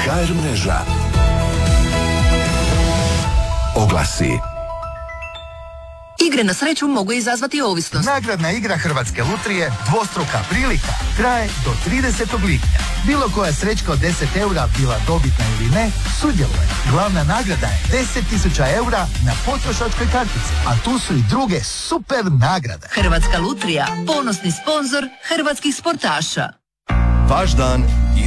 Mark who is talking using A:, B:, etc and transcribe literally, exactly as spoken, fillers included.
A: K R mreža. Oglasi.
B: Igre na sreću mogu izazvati ovisnost.
C: Nagradna igra Hrvatske lutrije Dvostruka prilika traje do tridesetog lipnja. Bilo koja srećka od deset eura, bila dobitna ili ne, sudjeluje. Glavna nagrada je deset tisuća eura na potrošačkoj kartici, a tu su i druge super nagrade.
B: Hrvatska lutrija, ponosni sponzor hrvatskih sportaša.
D: Vaš dan